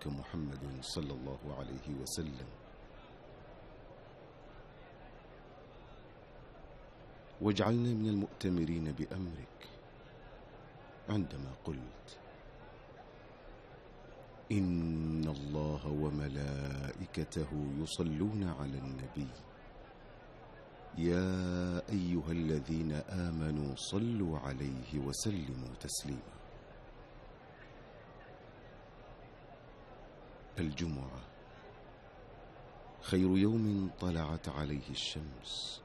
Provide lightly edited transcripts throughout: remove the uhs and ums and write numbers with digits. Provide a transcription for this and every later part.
نبيك محمد صلى الله عليه وسلم، واجعلنا من المؤتمرين بأمرك عندما قلت: إن الله وملائكته يصلون على النبي يا أيها الذين آمنوا صلوا عليه وسلموا تسليما. الجمعة خير يوم طلعت عليه الشمس،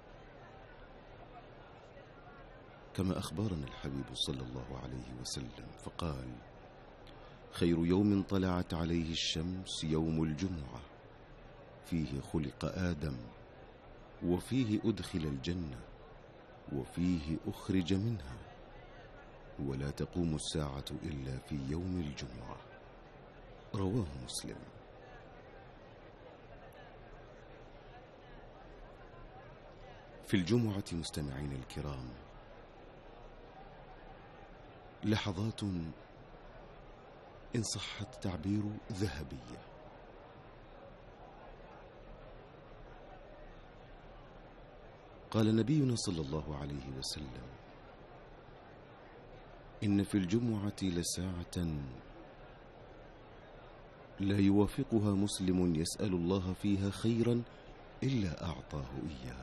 كما أخبرنا الحبيب صلى الله عليه وسلم فقال: خير يوم طلعت عليه الشمس يوم الجمعة، فيه خلق آدم، وفيه أدخل الجنة، وفيه أخرج منها، ولا تقوم الساعة إلا في يوم الجمعة. رواه مسلم. في الجمعة مستمعين الكرام لحظات إن صح التعبير ذهبية، قال نبينا صلى الله عليه وسلم: إن في الجمعة لساعة لا يوافقها مسلم يسأل الله فيها خيرا إلا أعطاه إياه.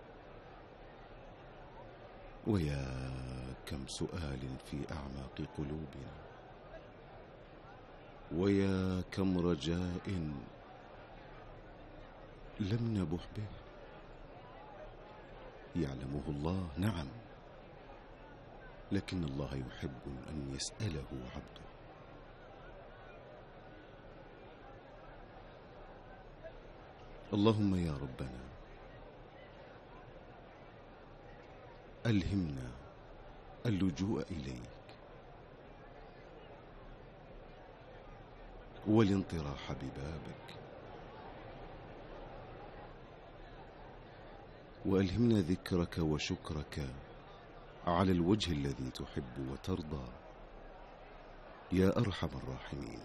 ويا كم سؤال في أعماق قلوبنا، ويا كم رجاء لم نبح به، يعلمه الله نعم، لكن الله يحب أن يسأله عبده. اللهم يا ربنا ألهمنا اللجوء إليك والانطراح ببابك، وألهمنا ذكرك وشكرك على الوجه الذي تحب وترضى يا أرحم الراحمين.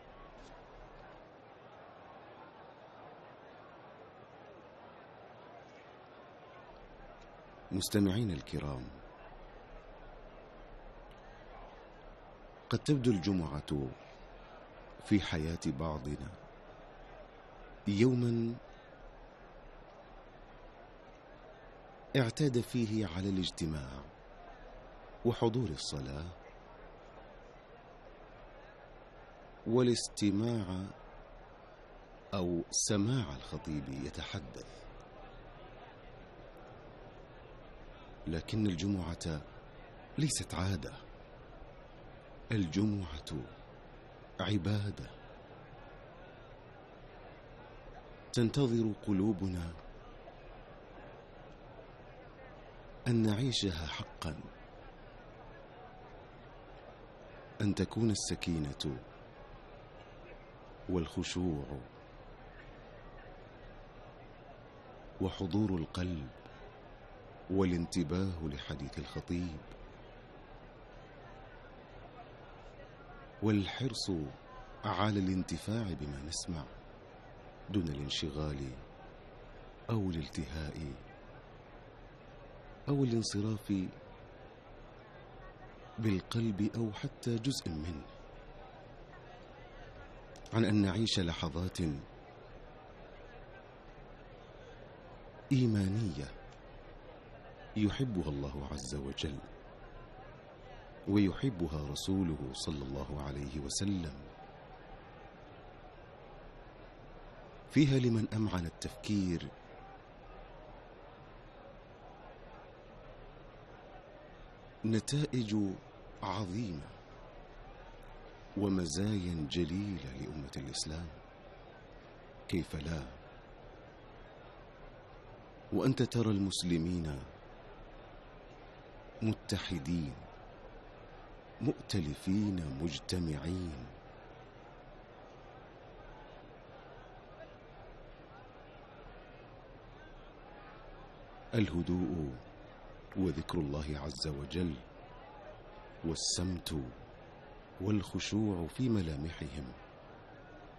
مستمعين الكرام، قد تبدو الجمعة في حياة بعضنا يوما اعتاد فيه على الاجتماع وحضور الصلاة والاستماع أو سماع الخطيب يتحدث، لكن الجمعة ليست عادة، الجمعة عبادة تنتظر قلوبنا أن نعيشها حقا، أن تكون السكينة والخشوع وحضور القلب والانتباه لحديث الخطيب والحرص على الانتفاع بما نسمع دون الانشغال أو الالتهاء أو الانصراف بالقلب أو حتى جزء منه، عن أن نعيش لحظات إيمانية يحبها الله عز وجل ويحبها رسوله صلى الله عليه وسلم، فيها لمن أمعن التفكير نتائج عظيمة ومزايا جليلة لأمة الإسلام، كيف لا؟ وأنت ترى المسلمين متحدين مؤتلفين مجتمعين، الهدوء وذكر الله عز وجل والسمت والخشوع في ملامحهم